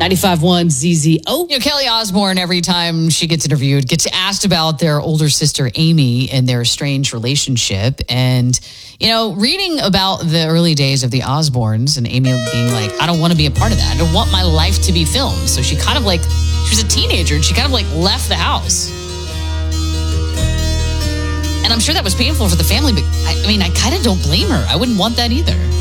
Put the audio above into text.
95.1 ZZO. Kelly Osbourne, every time she gets interviewed, gets asked about their older sister, Amy, and their strange relationship. And, reading about the early days of the Osbournes and Amy being like, I don't want to be a part of that. I don't want my life to be filmed. So she kind of she was a teenager and she kind of left the house. And I'm sure that was painful for the family, but I kind of don't blame her. I wouldn't want that either.